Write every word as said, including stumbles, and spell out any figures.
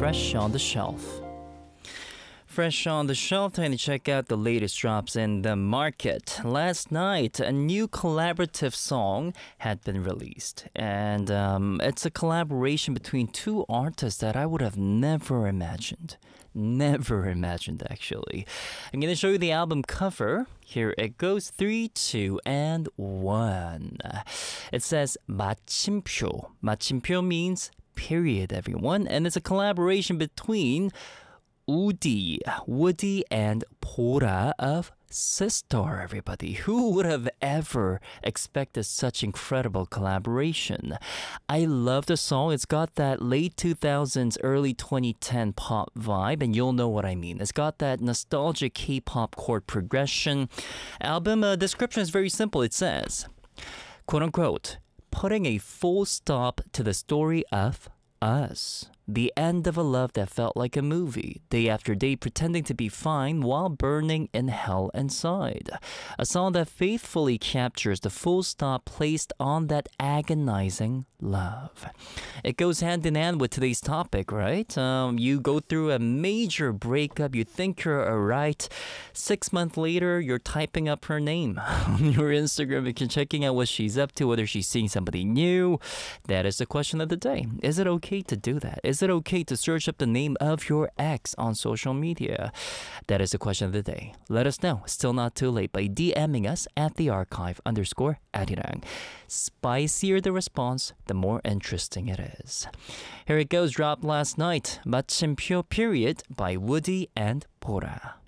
Fresh on the Shelf. Fresh on the Shelf, time to check out the latest drops in the market. Last night, a new collaborative song had been released. And um, it's a collaboration between two artists that I would have never imagined. Never imagined, actually. I'm going to show you the album cover. Here it goes. Three, two, and one. It says 마침표. 마침표 means period, everyone. And it's a collaboration between Woody, Woody and Bora of Sistar, everybody. Who would have ever expected such incredible collaboration? I love the song. It's got that late two thousands, early twenty ten pop vibe, and you'll know what I mean. It's got that nostalgic K-pop chord progression. Album uh, description is very simple. It says, quote-unquote, putting a full stop to the story of us. The end of a love that felt like a movie, day after day pretending to be fine while burning in hell inside. A song that faithfully captures the full stop placed on that agonizing love. It goes hand in hand with today's topic, right? Um, you go through a major breakup, you think you're alright. Six months later, you're typing up her name on your Instagram. You can checking out what she's up to, whether she's seeing somebody new. That is the question of the day. Is it okay to do that? Is it okay to search up the name of your ex on social media? That is the question of the day. Let us know. Still not too late by DMing us at the archive underscore arirang. Spicier the response, the more interesting it is. Here it goes, dropped last night. 마침표 period by Woody and Bora.